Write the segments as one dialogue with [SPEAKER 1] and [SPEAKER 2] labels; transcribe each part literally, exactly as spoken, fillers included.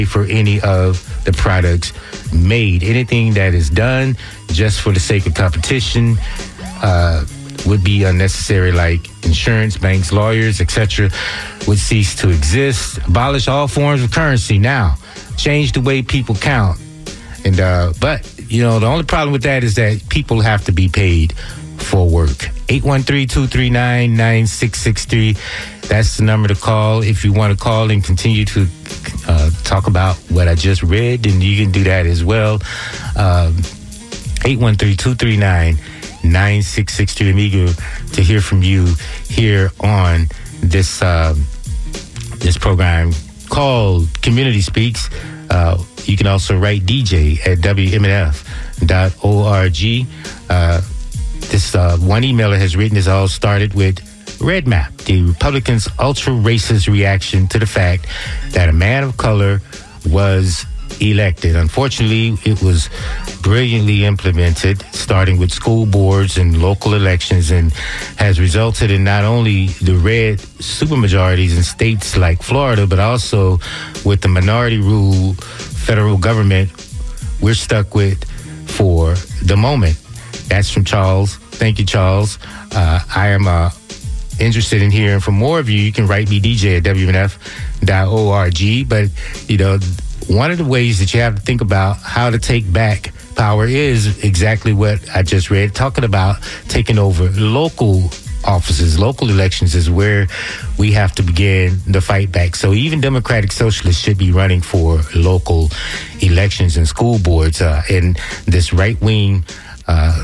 [SPEAKER 1] for any of the products made. Anything that is done just for the sake of competition uh, would be unnecessary, like insurance, banks, lawyers, et cetera, would cease to exist. Abolish all forms of currency now. Change the way people count. And uh, but, you know, the only problem with that is that people have to be paid for work. eight one three, two three nine, nine six six three. That's the number to call. If you want to call and continue to uh, talk about what I just read, then you can do that as well. Um, eight one three, two three nine, nine six six three. I'm eager to hear from you here on this, uh, this program called Community Speaks. Uh, you can also write D J at W M N F dot org. Uh, This uh, one emailer has written, this all started with Red Map, the Republicans' ultra-racist reaction to the fact that a man of color was elected. Unfortunately, it was brilliantly implemented, starting with school boards and local elections, and has resulted in not only the red supermajorities in states like Florida, but also with the minority rule federal government we're stuck with for the moment. That's from Charles. Thank you, Charles. Uh, I am uh, interested in hearing from more of you. You can write me, D J at W M N F dot org. But, you know, one of the ways that you have to think about how to take back power is exactly what I just read, talking about taking over local offices. Local elections is where we have to begin the fight back. So even Democratic Socialists should be running for local elections and school boards. Uh, and this right-wing uh,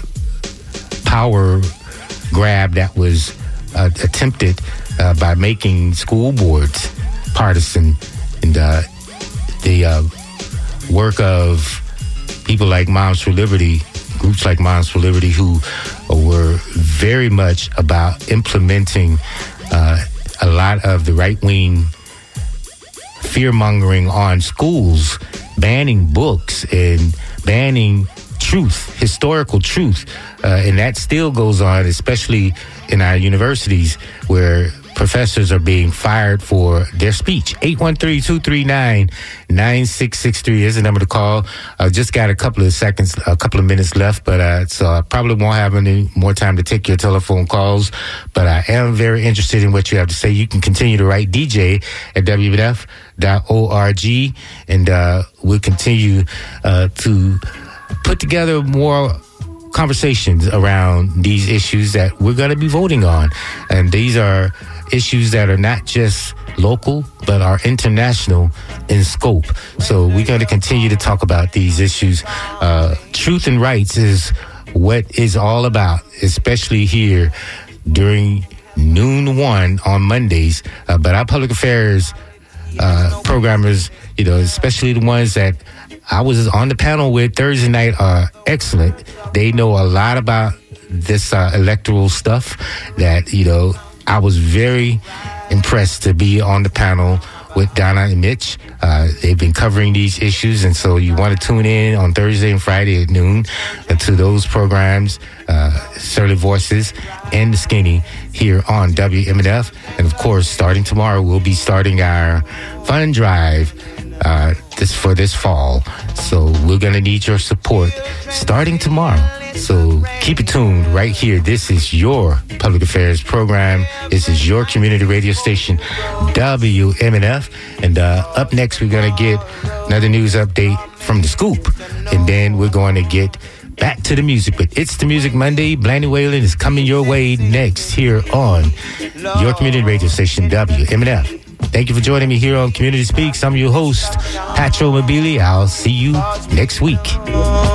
[SPEAKER 1] power grab that was uh, attempted uh, by making school boards partisan, and uh, the uh, work of people like Moms for Liberty, groups like Moms for Liberty, who were very much about implementing uh, a lot of the right-wing fear-mongering on schools, banning books and banning truth, historical truth. Uh, and that still goes on, especially in our universities, where professors are being fired for their speech. eight one three, two three nine, nine six six three is the number to call. I just got a couple of seconds, a couple of minutes left, but uh, so I probably won't have any more time to take your telephone calls. But I am very interested in what you have to say. You can continue to write D J at W M N F dot org, and uh, we'll continue uh, to put together more conversations around these issues that we're going to be voting on. And these are issues that are not just local, but are international in scope. So we're going to continue to talk about these issues. Uh, truth and rights is what is all about, especially here during noon one on Mondays. Uh, but our public affairs uh, programmers, you know, especially the ones that I was on the panel with Thursday night, are excellent. They know a lot about this uh, electoral stuff that, you know, I was very impressed to be on the panel with Donna and Mitch. Uh, they've been covering these issues, and so you want to tune in on Thursday and Friday at noon uh, to those programs, uh, Surly Voices and The Skinny, here on W M N F. And, of course, starting tomorrow, we'll be starting our fund drive uh, this for this fall. So we're going to need your support starting tomorrow. So keep it tuned right here. This is your public affairs program. This is your community radio station, W M N F. And uh, up next, we're going to get another news update from The Scoop. And then we're going to get back to the music. But it's the Music Monday. Blandy Whalen is coming your way next here on your community radio station, W M N F. Thank you for joining me here on Community Speaks. I'm your host, Patro Mobili. I'll see you next week.